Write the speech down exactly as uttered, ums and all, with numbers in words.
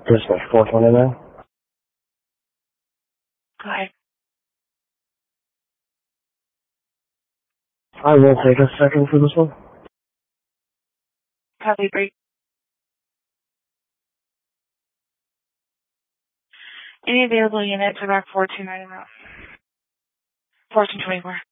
Dispatch four twenty-nine. Go ahead. I will take a second for this one. Copy break. Any available units about four two nine zero. fourteen twenty-four.